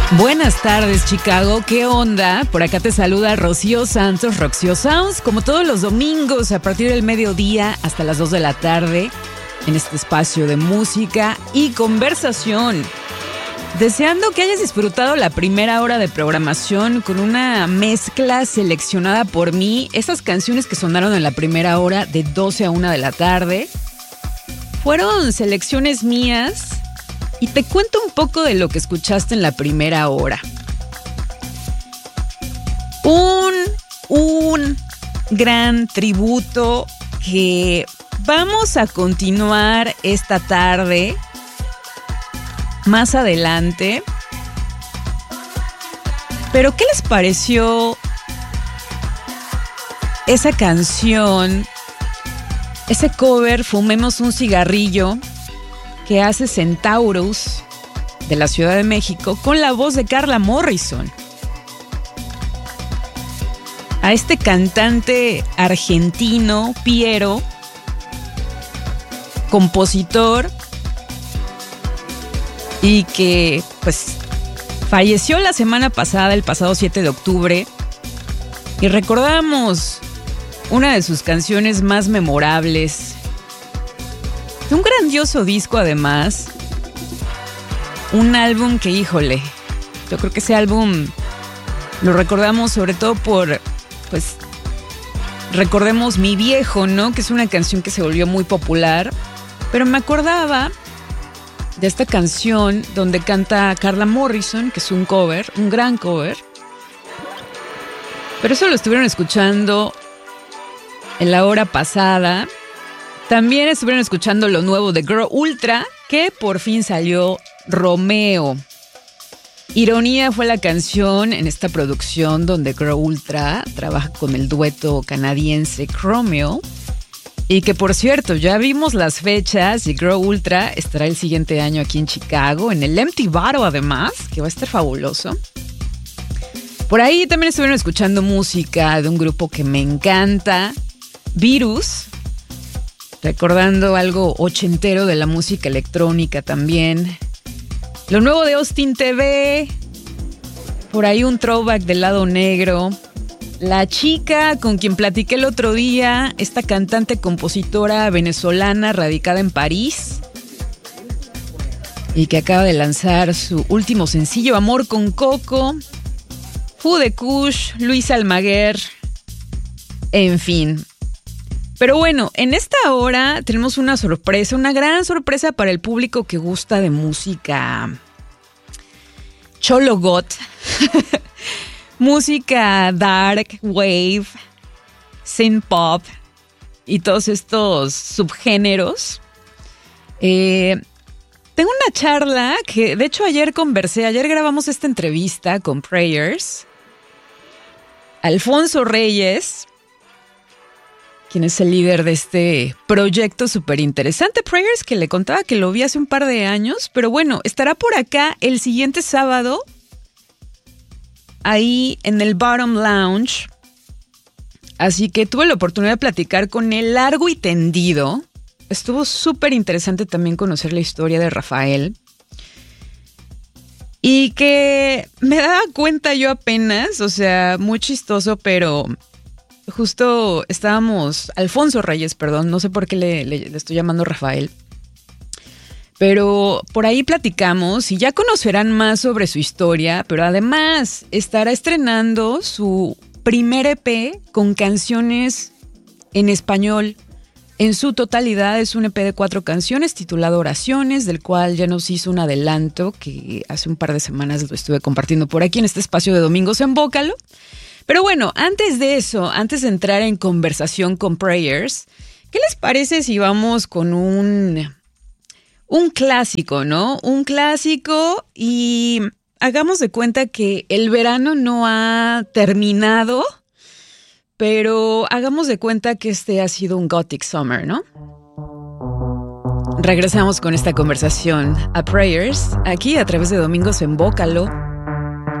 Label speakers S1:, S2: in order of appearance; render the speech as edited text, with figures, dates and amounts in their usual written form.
S1: Buenas tardes, Chicago. ¿Qué onda? Por acá te saluda Rocío Santos, Roxio Sounds, como todos los domingos a partir del mediodía hasta las 2 de la tarde en este espacio de música y conversación. Deseando que hayas disfrutado la primera hora de programación con una mezcla seleccionada por mí. Esas canciones que sonaron en la primera hora de 12 a 1 de la tarde fueron selecciones mías. Y te cuento un poco de lo que escuchaste en la primera hora. Un gran tributo que vamos a continuar esta tarde, más adelante. Pero, ¿qué les pareció esa canción, ese cover, Fumemos un cigarrillo, que hace Centaurus de la Ciudad de México con la voz de Carla Morrison? A este cantante argentino, Piero, compositor, y que pues falleció la semana pasada, el pasado 7 de octubre, y recordamos una de sus canciones más memorables. De un grandioso disco, además. Un álbum que, híjole, yo creo que ese álbum lo recordamos sobre todo por, pues, recordemos Mi Viejo, ¿no? Que es una canción que se volvió muy popular. Pero me acordaba de esta canción donde canta Carla Morrison, que es un cover, un gran cover. Pero eso lo estuvieron escuchando en la hora pasada. También estuvieron escuchando lo nuevo de Girl Ultra, que por fin salió, Romeo. Ironía fue la canción en esta producción donde Girl Ultra trabaja con el dueto canadiense Chromeo. Y que, por cierto, ya vimos las fechas y Girl Ultra estará el siguiente año aquí en Chicago, en el Empty Bottle, además, que va a estar fabuloso. Por ahí también estuvieron escuchando música de un grupo que me encanta, Virus. Recordando algo ochentero de la música electrónica también. Lo nuevo de Austin TV. Por ahí un throwback del lado negro. La chica con quien platiqué el otro día, esta cantante compositora venezolana radicada en París y que acaba de lanzar su último sencillo, Amor con Coco. Fu de Kush, Luis Almaguer. En fin. Pero bueno, en esta hora tenemos una sorpresa, una gran sorpresa para el público que gusta de música cholo got, música dark wave, synth pop y todos estos subgéneros. Tengo una charla que de hecho ayer grabamos esta entrevista con Prayers, Alfonso Reyes, quien es el líder de este proyecto súper interesante, Prayers, que le contaba que lo vi hace un par de años, pero bueno, estará por acá el siguiente sábado, ahí en el Bottom Lounge, así que tuve la oportunidad de platicar con él largo y tendido. Estuvo súper interesante también conocer la historia de Rafael, y que me daba cuenta yo apenas, o sea, muy chistoso, pero justo estábamos, Alfonso Reyes, perdón, no sé por qué le estoy llamando Rafael, pero por ahí platicamos y ya conocerán más sobre su historia, pero además estará estrenando su primer EP con canciones en español. En su totalidad es un EP de 4 canciones titulado Oraciones, del cual ya nos hizo un adelanto que hace un par de semanas lo estuve compartiendo por aquí en este espacio de Domingos en Bócalo. Pero bueno, antes de eso, antes de entrar en conversación con Prayers, ¿qué les parece si vamos con un clásico, ¿no? Un clásico, y hagamos de cuenta que el verano no ha terminado, pero hagamos de cuenta que este ha sido un Gothic Summer, ¿no? Regresamos con esta conversación a Prayers, aquí a través de Domingos en Bócalo.